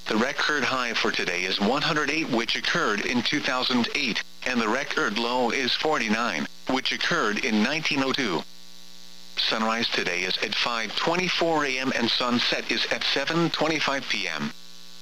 The record high for today is 108, which occurred in 2008, and the record low is 49, which occurred in 1902. Sunrise today is at 5:24 a.m. and sunset is at 7:25 p.m.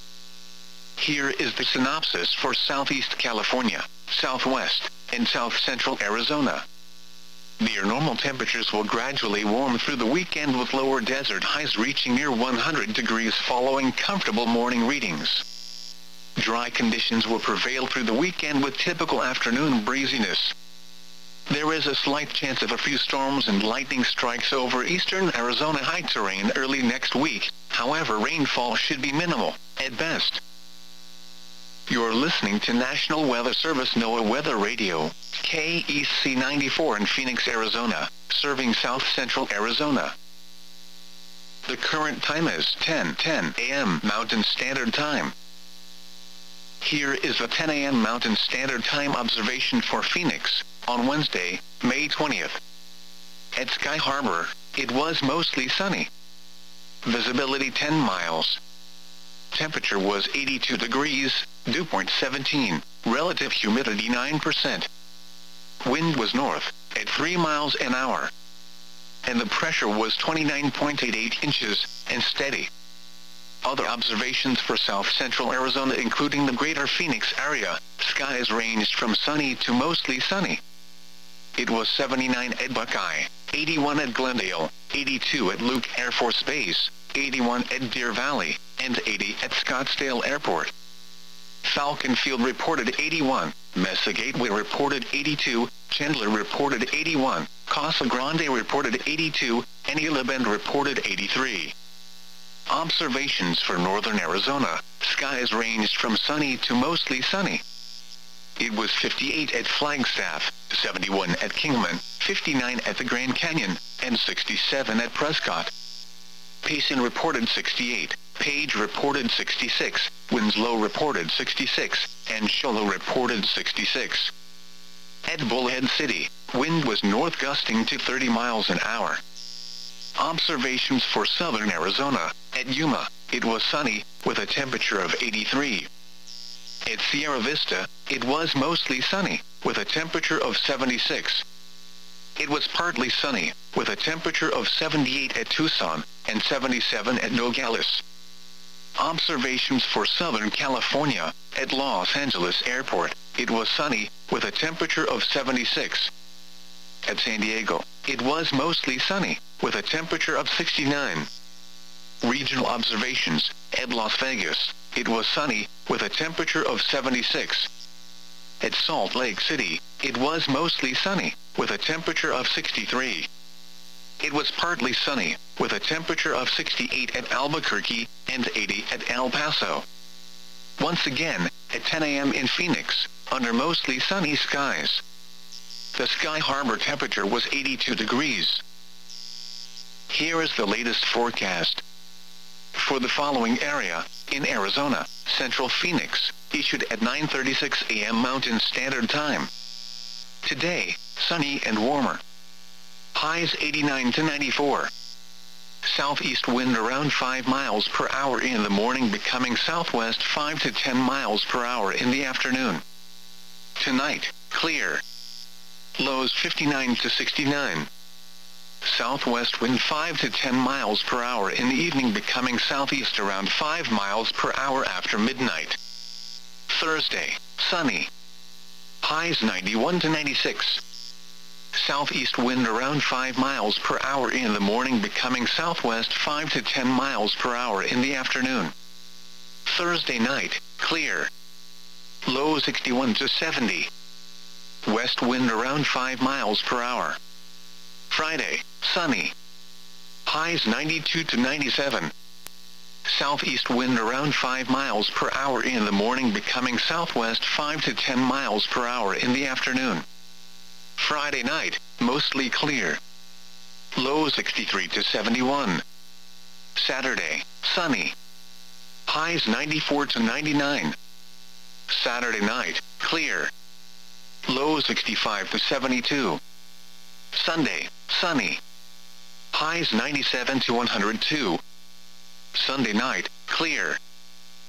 Here is the synopsis for Southeast California, Southwest, and South Central Arizona. Near normal temperatures will gradually warm through the weekend with lower desert highs reaching near 100 degrees following comfortable morning readings. Dry conditions will prevail through the weekend with typical afternoon breeziness. There is a slight chance of a few storms and lightning strikes over eastern Arizona high terrain early next week, however rainfall should be minimal, at best. You're listening to National Weather Service NOAA Weather Radio, KEC 94 in Phoenix, Arizona, serving South Central Arizona. The current time is 10:10 a.m. Mountain Standard Time. Here is the 10 a.m. Mountain Standard Time observation for Phoenix, on Wednesday, May 20th. At Sky Harbor, it was mostly sunny. Visibility 10 miles. Temperature was 82 degrees, dew point 17, relative humidity 9%. Wind was north, at 3 miles an hour. And the pressure was 29.88 inches, and steady. Other observations for South Central Arizona including the greater Phoenix area, skies ranged from sunny to mostly sunny. It was 79 at Buckeye, 81 at Glendale, 82 at Luke Air Force Base, 81 at Deer Valley, and 80 at Scottsdale Airport. Falcon Field reported 81, Mesa Gateway reported 82, Chandler reported 81, Casa Grande reported 82, and Isla Bend reported 83. Observations for northern Arizona, skies ranged from sunny to mostly sunny. It was 58 at Flagstaff, 71 at Kingman, 59 at the Grand Canyon, and 67 at Prescott. Payson reported 68, Page reported 66, Winslow reported 66, and Show Low reported 66. At Bullhead City, wind was north gusting to 30 miles an hour. Observations for southern Arizona, at Yuma, it was sunny, with a temperature of 83. At Sierra Vista, it was mostly sunny, with a temperature of 76. It was partly sunny, with a temperature of 78 at Tucson, and 77 at Nogales. Observations for Southern California, at Los Angeles Airport, it was sunny, with a temperature of 76. At San Diego, it was mostly sunny, with a temperature of 69. Regional observations, at Las Vegas, it was sunny, with a temperature of 76. At Salt Lake City, it was mostly sunny, with a temperature of 63. It was partly sunny, with a temperature of 68 at Albuquerque, and 80 at El Paso. Once again, at 10 a.m. in Phoenix, under mostly sunny skies. The Sky Harbor temperature was 82 degrees. Here is the latest forecast. For the following area, in Arizona, Central Phoenix, issued at 9:36 a.m. Mountain Standard Time. Today, sunny and warmer. Highs 89 to 94. Southeast wind around 5 miles per hour in the morning, becoming southwest 5 to 10 miles per hour in the afternoon. Tonight, clear. Lows 59 to 69. Southwest wind 5 to 10 miles per hour in the evening, becoming southeast around 5 miles per hour after midnight. Thursday, sunny. Highs 91 to 96. Southeast wind around 5 miles per hour in the morning, becoming southwest 5 to 10 miles per hour in the afternoon. Thursday night, clear. Low 61 to 70. West wind around 5 miles per hour. Friday, sunny. Highs 92 to 97. Southeast wind around 5 miles per hour in the morning, becoming southwest 5 to 10 miles per hour in the afternoon. Friday night, mostly clear. Low 63 to 71. Saturday, sunny. Highs 94 to 99. Saturday night, clear. Low 65 to 72. Sunday, sunny. Highs 97 to 102. Sunday night, clear.